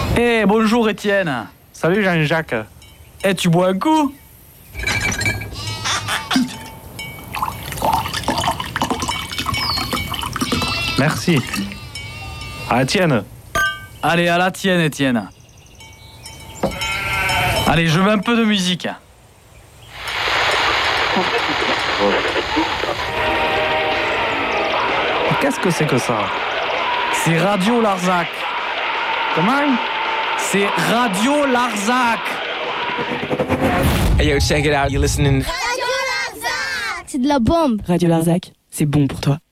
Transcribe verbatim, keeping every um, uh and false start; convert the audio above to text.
Eh, bonjour Étienne. Salut Jean-Jacques. Eh, tu bois un coup? Merci. À la tienne. Allez, à la tienne, Étienne. Allez, je veux un peu de musique. Qu'est-ce que c'est que ça? C'est Radio Larzac. Comment? C'est Radio Larzac. Hey yo, check it out, you're listening. Radio Larzac! C'est de la bombe. Radio Larzac, c'est bon pour toi.